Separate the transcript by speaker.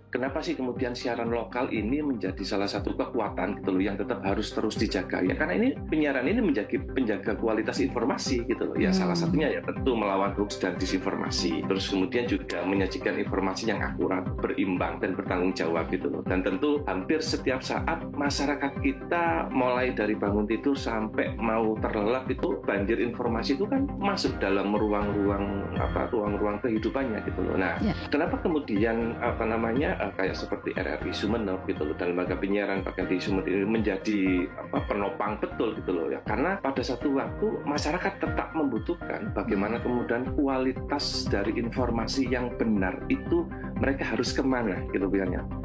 Speaker 1: kenapa sih kemudian siaran lokal ini menjadi salah satu kekuatan gitu loh yang tetap harus terus dijaga ya, karena ini penyiaran ini menjadi penjaga kualitas informasi gitu loh ya, salah satunya ya tentu melawan hoax dan disinformasi, terus kemudian juga menyajikan informasi yang akurat, berimbang dan bertanggung jawab gitu loh. Dan tentu hampir setiap saat masyarakat kita mulai dari bangun tidur sampai mau terlelap itu banjir informasi itu kan masuk dalam ruang-ruang kehidupannya gitu loh. Nah, kenapa kemudian kayak seperti RRI Sumeneb gitu loh, dan lembaga penyiaran bahkan di Sumeneb ini menjadi penopang betul gitu loh ya, karena pada satu waktu masyarakat tetap membutuhkan bagaimana kemudian kualitas dari informasi yang benar itu mereka harus kemana gitu bilangnya,